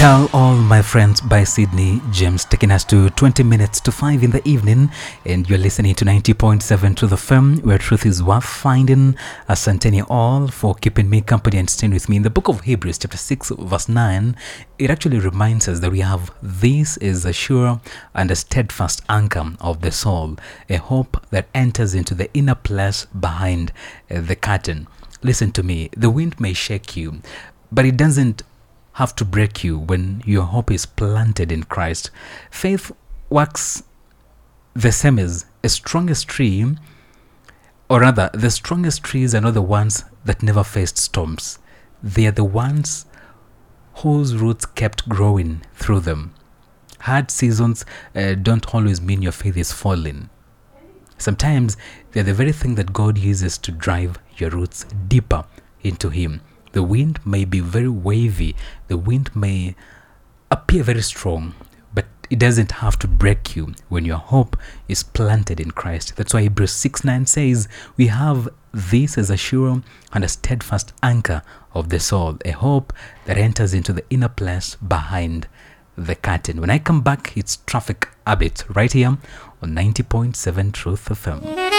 Tell All My Friends by Sydney James, taking us to 20 minutes to 5 in the evening, and you're listening to 90.7 Truth FM, where truth is worth finding. Asanteni all for keeping me company and staying with me. In the book of Hebrews chapter 6 verse 9, it actually reminds us that we have this is a sure and a steadfast anchor of the soul, a hope that enters into the inner place behind the curtain. Listen to me, the wind may shake you, but it doesn't have to break you when your hope is planted in Christ. Faith works the same as a strongest tree, or rather, the strongest trees are not the ones that never faced storms. They are the ones whose roots kept growing through them. Hard seasons don't always mean your faith is falling. Sometimes they're the very thing that God uses to drive your roots deeper into Him. The wind may be very wavy, the wind may appear very strong, but it doesn't have to break you when your hope is planted in Christ. That's why Hebrews 6:9 says, we have this as a sure and a steadfast anchor of the soul, a hope that enters into the inner place behind the curtain. When I come back, it's Traffic Update right here on 90.7 Truth FM.